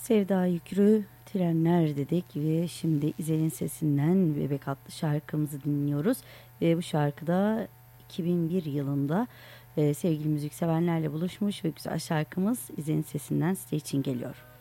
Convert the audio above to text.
Sevda Yükrü Trenler dedik ve şimdi İzel'in sesinden Bebek adlı şarkımızı dinliyoruz. Ve bu şarkıda 2001 yılında sevgili müzikseverlerle buluşmuş ve güzel şarkımız İzel'in sesinden size için geliyor.